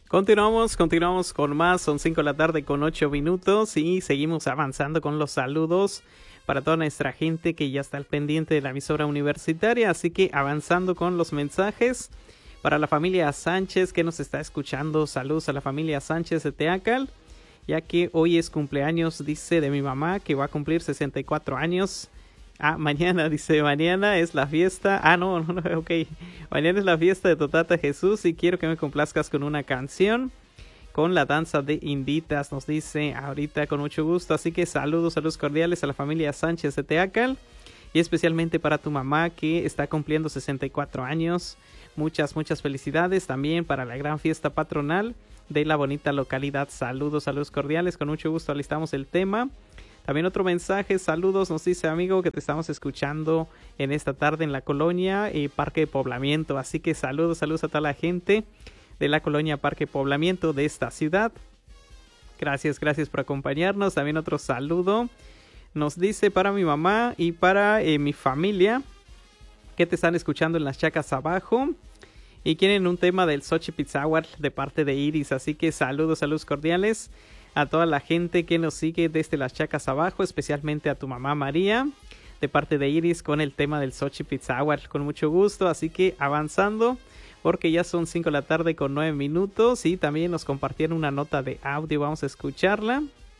Continuamos con más, son 5 de la tarde con 8 minutos y seguimos avanzando con los saludos para toda nuestra gente que ya está al pendiente de la emisora universitaria, así que avanzando con los mensajes para la familia Sánchez que nos está escuchando. Saludos a la familia Sánchez de Teacal, ya que hoy es cumpleaños, dice, de mi mamá, que va a cumplir 64 años. Mañana, dice, mañana es la fiesta. No, ok. Mañana es la fiesta de Totata Jesús y quiero que me complazcas con una canción, con la danza de Inditas, nos dice ahorita con mucho gusto. Así que saludos cordiales a la familia Sánchez de Teacal y especialmente para tu mamá que está cumpliendo 64 años. Muchas felicidades también para la gran fiesta patronal de la bonita localidad. Saludos cordiales, con mucho gusto alistamos el tema. También otro mensaje, saludos, nos dice amigo que te estamos escuchando en esta tarde en la colonia Parque de Poblamiento. Así que saludos a toda la gente de la colonia Parque Poblamiento de esta ciudad. Gracias por acompañarnos. También otro saludo nos dice para mi mamá y para mi familia que te están escuchando en las chacas abajo y quieren un tema del Xochipitzáhuatl de parte de Iris. Así que saludos cordiales a toda la gente que nos sigue desde las chacas abajo, especialmente a tu mamá María de parte de Iris con el tema del Xochipitzáhuatl, con mucho gusto. Así que avanzando, porque ya son 5 de la tarde con 9 minutos y también nos compartieron una nota de audio. Vamos a escucharla.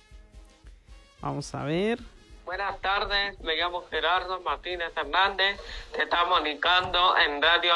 Vamos a ver. Buenas tardes, me llamo Gerardo Martínez Hernández, te estamos comunicando en Radio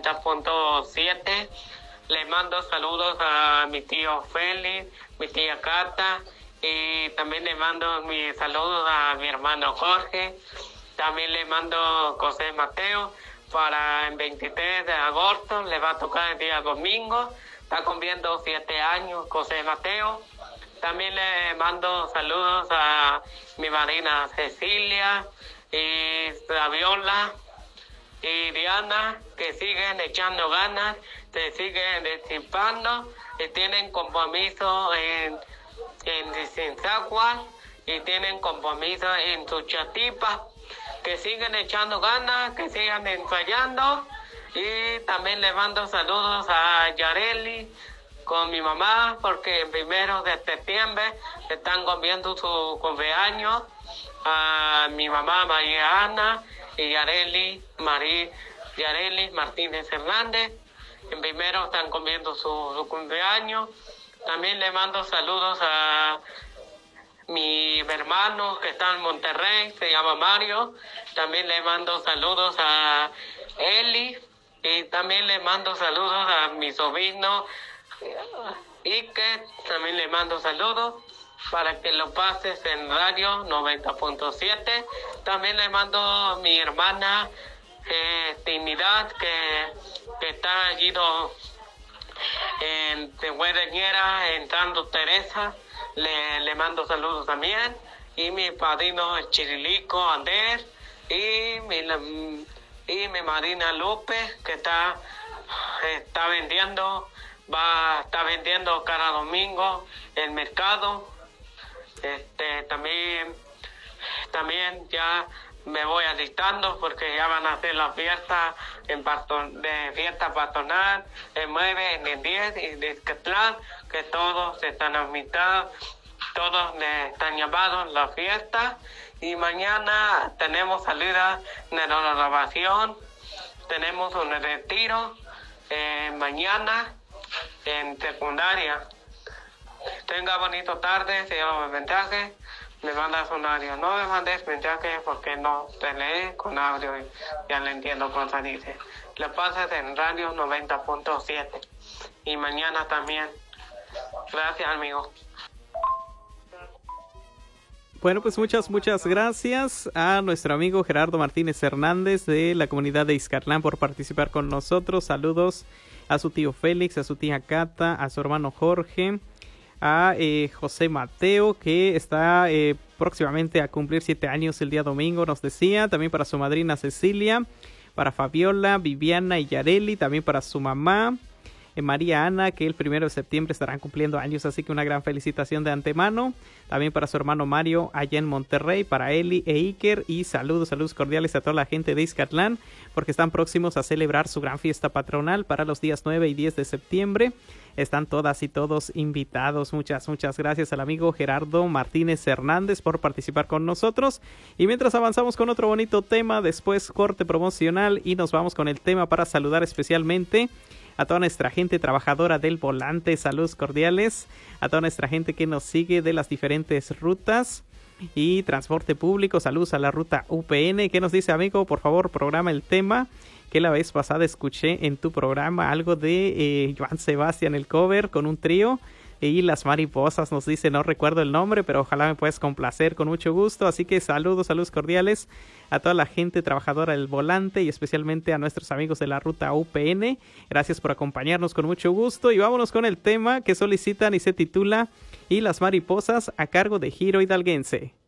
90.7. Le mando saludos a mi tío Félix, mi tía Cata y también le mando mis saludos a mi hermano Jorge. También le mando José Mateo. Para el 23 de agosto le va a tocar el día domingo. Está cumpliendo 7 años José Mateo. También le mando saludos a mi madrina Cecilia y Saviola y Diana, que siguen echando ganas, se siguen discipando y tienen compromiso en Tzincáhuatl y tienen compromiso en Suchatipa. Que siguen echando ganas, que sigan ensayando. Y también le mando saludos a Yareli con mi mamá, porque el 1 de septiembre están comiendo su cumpleaños. A mi mamá María Ana y Yareli Martínez Hernández. El 1 están comiendo su cumpleaños. También le mando saludos a mi hermano que está en Monterrey, se llama Mario. También le mando saludos a Eli y también le mando saludos a mi sobrino Ike. También le mando saludos para que lo pases en Radio 90.7. También le mando a mi hermana Trinidad que está allí en Tehuereñera, en Santo Teresa. Le mando saludos también. Y mi padrino Chirilico Andrés y mi madrina Lupe, que está vendiendo cada domingo el mercado. También ya me voy alistando porque ya van a hacer la fiesta de fiesta patronal el 9, en el 10 y de Izcatlán, que todos están invitados, todos están llamados a la fiesta. Y mañana tenemos salida de la grabación, tenemos un retiro mañana en secundaria. Tenga bonito tarde, se llama mensaje. Me mandas un audio. No me mandes mensaje porque no te lee con audio y ya le entiendo cuando dice. Le pasas en Radio 90.7 y mañana también. Gracias, amigo. Bueno, pues muchas gracias a nuestro amigo Gerardo Martínez Hernández de la comunidad de Izcatlán por participar con nosotros. Saludos a su tío Félix, a su tía Cata, a su hermano Jorge, a José Mateo, que está próximamente a cumplir 7 años el día domingo, nos decía. También para su madrina Cecilia, para Fabiola, Viviana y Yareli, también para su mamá, María Ana, que el 1 de septiembre estarán cumpliendo años, así que una gran felicitación de antemano. También para su hermano Mario allá en Monterrey, para Eli e Iker, y saludos cordiales a toda la gente de Izcatlán, porque están próximos a celebrar su gran fiesta patronal para los días 9 y 10 de septiembre. Están todas y todos invitados. Muchas gracias al amigo Gerardo Martínez Hernández por participar con nosotros. Y mientras avanzamos con otro bonito tema, después corte promocional y nos vamos con el tema para saludar especialmente a toda nuestra gente trabajadora del volante. Saludos cordiales a toda nuestra gente que nos sigue de las diferentes rutas y transporte público. Saludos a la ruta UPN. ¿Qué nos dice, amigo? Por favor, programa el tema que la vez pasada escuché en tu programa, algo de Joan Sebastián, el cover con un trío. Y las mariposas, nos dice, no recuerdo el nombre, pero ojalá me puedas complacer con mucho gusto. Así que saludos cordiales a toda la gente trabajadora del volante y especialmente a nuestros amigos de la ruta UPN. Gracias por acompañarnos con mucho gusto y vámonos con el tema que solicitan y se titula Y las mariposas, a cargo de Giro Hidalguense.